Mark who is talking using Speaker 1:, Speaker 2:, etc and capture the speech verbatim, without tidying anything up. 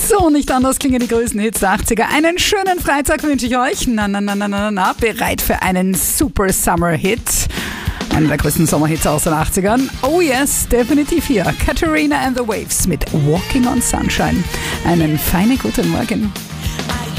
Speaker 1: So, nicht anders klingen die größten Hits der achtziger. Einen schönen Freitag wünsche ich euch. Na, na, na, na, na, na, bereit für einen super Summer-Hit. Einer der größten Sommerhits aus den achtzigern. Oh yes, definitiv hier. Katarina and the Waves mit Walking on Sunshine. Einen feinen guten Morgen.